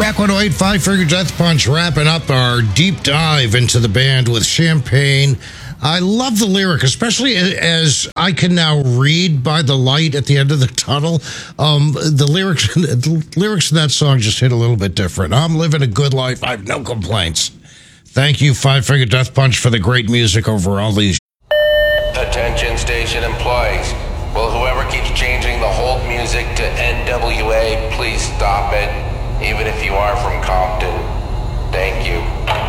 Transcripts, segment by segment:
Rock 108, Five Finger Death Punch, wrapping up our deep dive into the band with Champagne. I love the lyric, especially as I can now read by the light at the end of the tunnel. The lyrics in that song just hit a little bit different. I'm living a good life. I have no complaints. Thank you, Five Finger Death Punch, for the great music over all these. Attention station employees. Will whoever keeps changing the hold music to NWA, please stop it, even if you are from Compton. Thank you.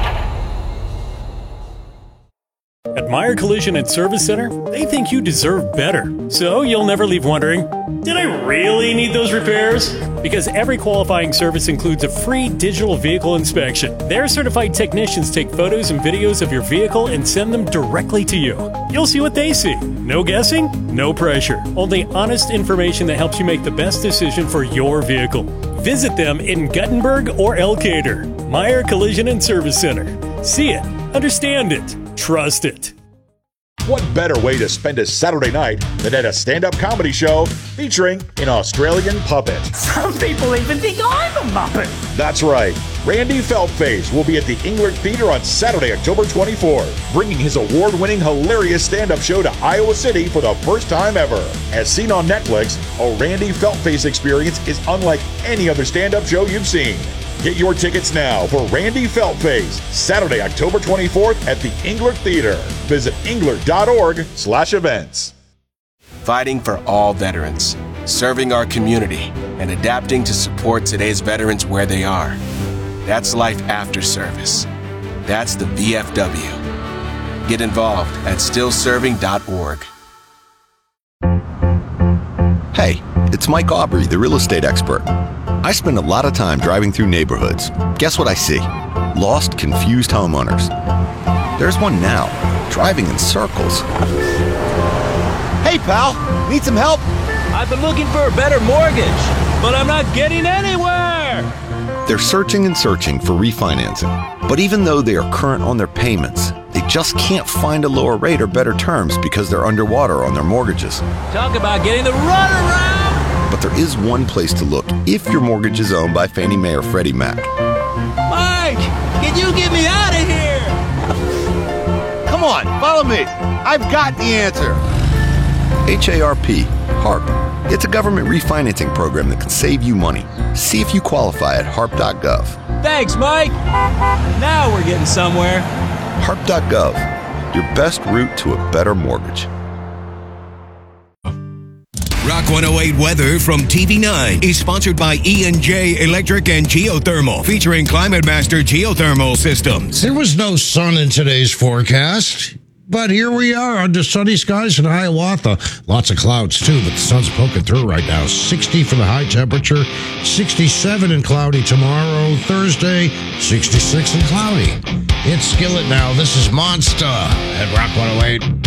At Meyer Collision and Service Center, they think you deserve better. So you'll never leave wondering, did I really need those repairs? Because every qualifying service includes a free digital vehicle inspection. Their certified technicians take photos and videos of your vehicle and send them directly to you. You'll see what they see. No guessing, no pressure. Only honest information that helps you make the best decision for your vehicle. Visit them in Guttenberg or Elkader. Meyer Collision and Service Center. See it, understand it, trust it. What better way to spend a Saturday night than at a stand-up comedy show featuring an Australian puppet? Some people even think I'm a Muppet. That's right. Randy Feltface will be at the Englert Theater on Saturday, October 24th, bringing his award-winning hilarious stand-up show to Iowa City for the first time ever. As seen on Netflix, a Randy Feltface experience is unlike any other stand-up show you've seen. Get your tickets now for Randy Feltface, Saturday, October 24th at the Englert Theater. Visit englert.org/events. Fighting for all veterans, serving our community, and adapting to support today's veterans where they are. That's life after service. That's the VFW. Get involved at stillserving.org. Hey, it's Mike Aubrey, the real estate expert. I spend a lot of time driving through neighborhoods. Guess what I see? Lost, confused homeowners. There's one now, driving in circles. Hey, pal, need some help? I've been looking for a better mortgage, but I'm not getting anywhere. They're searching and searching for refinancing. But even though they are current on their payments, they just can't find a lower rate or better terms because they're underwater on their mortgages. Talk about getting the runaround. But there is one place to look if your mortgage is owned by Fannie Mae or Freddie Mac. Mike, can you get me out of here? Come on, follow me. I've got the answer. HARP. It's a government refinancing program that can save you money. See if you qualify at harp.gov. Thanks, Mike. Now we're getting somewhere. Harp.gov, your best route to a better mortgage. Rock 108 weather from TV9 is sponsored by E&J Electric and Geothermal, featuring Climate Master Geothermal Systems. There was no sun in today's forecast, but here we are under sunny skies in Hiawatha. Lots of clouds, too, but the sun's poking through right now. 60 for the high temperature, 67 and cloudy tomorrow. Thursday, 66 and cloudy. It's Skillet now. This is Monster at Rock 108.